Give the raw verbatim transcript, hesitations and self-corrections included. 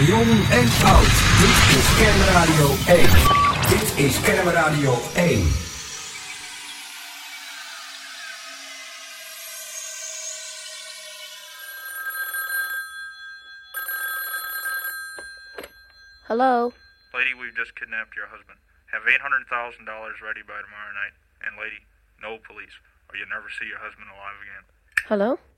voor jong en oud. Dit is Kerm Radio één. Dit is Kerm Radio één. Hello? Lady, we've just kidnapped your husband. Have eight hundred thousand dollars ready by tomorrow night. And lady, no police, or you'll never see your husband alive again. Hello?